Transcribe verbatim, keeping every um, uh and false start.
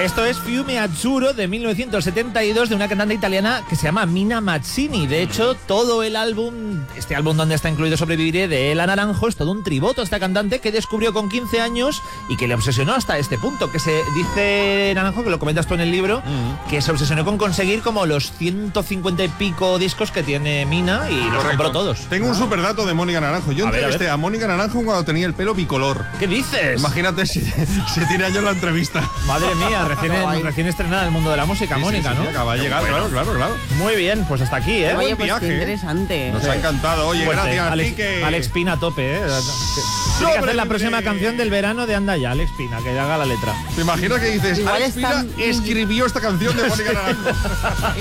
Esto es Fiume Azzurro de mil novecientos setenta y dos de una cantante italiana que se llama Mina Mazzini. De hecho, todo el álbum, este álbum donde está incluido Sobreviviré de Ela Naranjo, es todo un tributo a esta cantante que descubrió con quince años y que le obsesionó hasta este punto, que se dice Naranjo, que lo comentas tú en el libro, uh-huh. que se obsesionó con conseguir como los ciento cincuenta y pico discos que tiene Mina y los compró todos. Tengo un super dato de Mónica Naranjo. Yo entrevisté a, a Mónica Naranjo cuando tenía el pelo bicolor. ¿Qué dices? Imagínate si, si tiene años la entrevista. Madre mía, recién, en, recién estrenada en el mundo de la música, sí, Mónica, sí, sí, ¿no? Acaba de llegar, bueno. claro, claro, claro. Muy bien, pues hasta aquí, ¿eh? Oye, Buen pues viaje. qué interesante. Nos sí. ha encantado. Oye, Fuerte. gracias, Alex, que... Alex Pina a tope, ¿eh? Tiene que hacer la próxima canción del verano de Anda Ya, Alex Pina, que haga la letra. ¿Te imaginas que dices, Igual Alex Pina están... escribió esta canción de Mónica Naranjo?